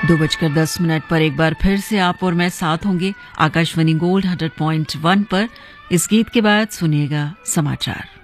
2:10 पर एक बार फिर से आप और मैं साथ होंगे आकाशवाणी गोल्ड 100.1 पर। इस गीत के बाद सुनिएगा समाचार।